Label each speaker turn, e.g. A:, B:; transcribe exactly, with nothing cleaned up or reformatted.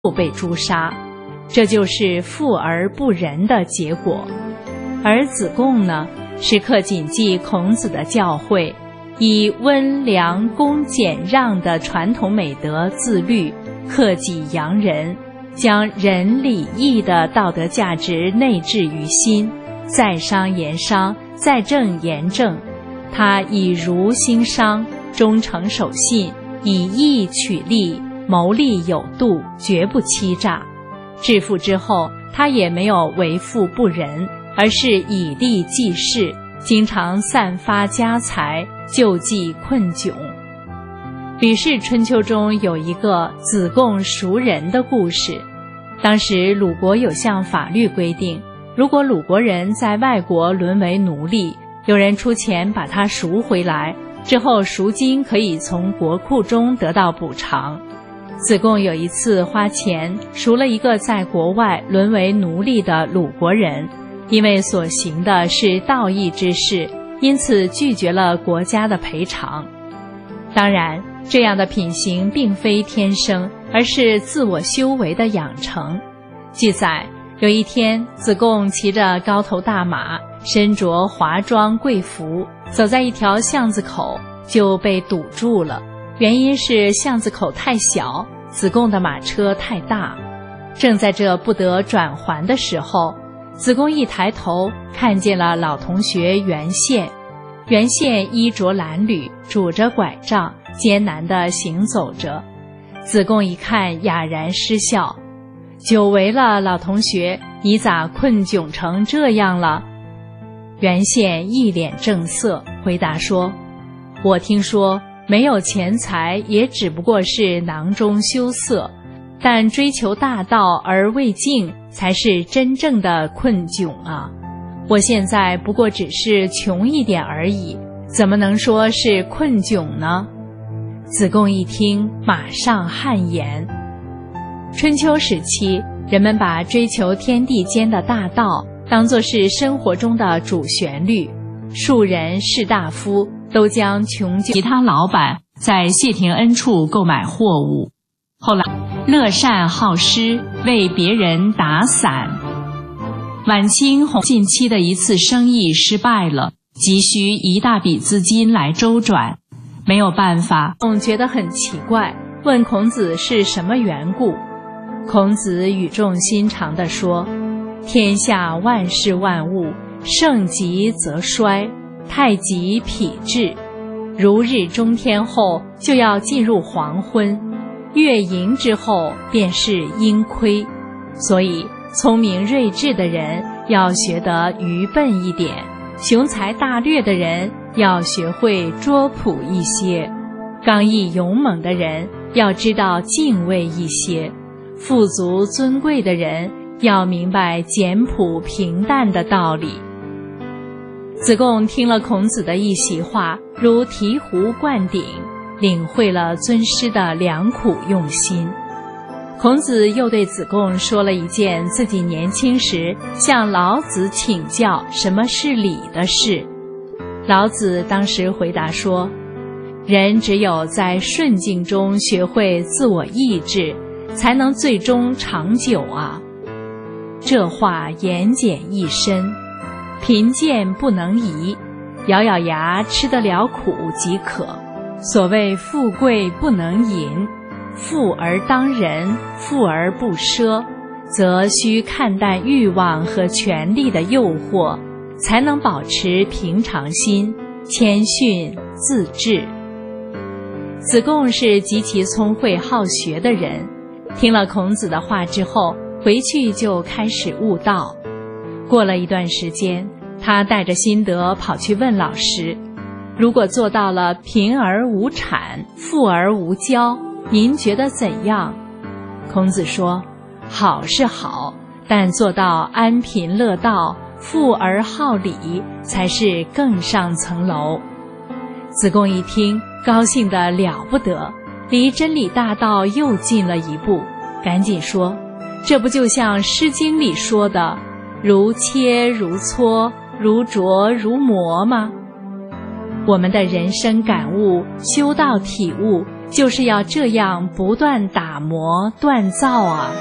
A: 被诛杀，这就是富而不仁的结果。而子贡呢，时刻谨记孔子的教诲，以温良恭俭让的传统美德自律，克己扬人，将仁礼义的道德价值内置于心，在商言商，在政言政。他以儒兴商，忠诚守信，以义取利，谋利有度，绝不欺诈。致富之后，他也没有为富不仁，而是以利济世，经常散发家财，救济困窘。《吕氏春秋》中有一个子贡赎人的故事。当时鲁国有项法律规定，如果鲁国人在外国沦为奴隶，有人出钱把他赎回来，之后赎金可以从国库中得到补偿。子贡有一次花钱赎了一个在国外沦为奴隶的鲁国人，因为所行的是道义之事，因此拒绝了国家的赔偿。当然，这样的品行并非天生，而是自我修为的养成。记载，有一天，子贡骑着高头大马，身着华装贵服，走在一条巷子口，就被堵住了。原因是巷子口太小，子贡的马车太大。正在这不得转圜的时候，子贡一抬头，看见了老同学袁宪。袁宪衣着褴褛，拄着拐杖，艰难地行走着。子贡一看，哑然失笑：“久违了，老同学，你咋困窘成这样了？”袁宪一脸正色，回答说：“我听说没有钱财也只不过是囊中羞涩，但追求大道而未竟，才是真正的困窘啊！我现在不过只是穷一点而已，怎么能说是困窘呢？”子贡一听，马上汗颜。春秋时期，人们把追求天地间的大道当作是生活中的主旋律，庶人士大夫都将穷究其他老板在谢廷恩处购买货物。后来乐善好施，为别人打伞。晚清洪近期的一次生意失败了，急需一大笔资金来周转，没有办法，总觉得很奇怪，问孔子是什么缘故。孔子语重心长地说：“天下万事万物，盛极则衰，太极否至。如日中天后，就要进入黄昏；月盈之后，便是阴亏。所以，聪明睿智的人要学得愚笨一点，雄才大略的人要学会拙朴一些，刚毅勇猛的人要知道敬畏一些，富足尊贵的人要明白简朴平淡的道理。”子贡听了孔子的一席话，如醍醐灌顶，领会了尊师的良苦用心。孔子又对子贡说了一件自己年轻时向老子请教什么是礼的事。老子当时回答说：“人只有在顺境中学会自我抑制，才能最终长久啊。”这话言简意深，贫贱不能移，咬咬牙吃得了苦即可。所谓富贵不能淫，富而当仁，富而不奢，则需看淡欲望和权力的诱惑，才能保持平常心，谦逊自制。子贡是极其聪慧好学的人，听了孔子的话之后，回去就开始悟道。过了一段时间，他带着心得跑去问老师：“如果做到了贫而无谄，富而无骄，您觉得怎样？”孔子说：“好是好，但做到安贫乐道，富而好礼，才是更上层楼。”子贡一听，高兴得了不得，离真理大道又近了一步，赶紧说：“这不就像《诗经》里说的‘如切如磋，如琢如磨’吗？”我们的人生感悟、修道体悟， 就是要这样不断打磨锻造啊。